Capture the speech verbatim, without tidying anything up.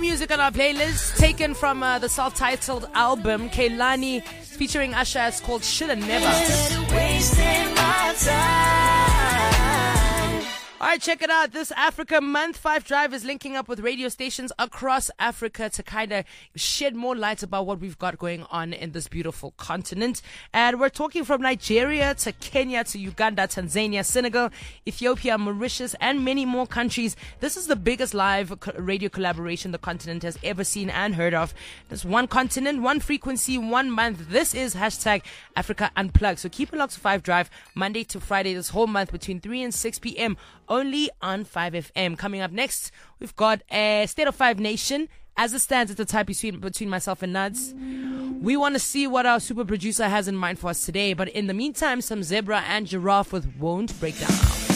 music on our playlist, taken from uh, the self-titled album Kehlani featuring Usher. It's called Shoulda Never. Alright, check it out. This Africa Month, Five Drive is linking up with radio stations across Africa to kind of shed more light about what we've got going on in this beautiful continent. And we're talking from Nigeria to Kenya to Uganda, Tanzania, Senegal, Ethiopia, Mauritius, and many more countries. This is the biggest live co- radio collaboration the continent has ever seen and heard of. There's one continent, one frequency, one month. This is hashtag Africa Unplugged. So keep it locked to Five Drive, Monday to Friday, this whole month between three and six p.m. only on five F M. Coming up next, we've got a State of Five Nation. As it stands, it's a tie between, between myself and Nuds. We want to see what our super producer has in mind for us today. But in the meantime, some Zebra and Giraffe with Won't Break Down.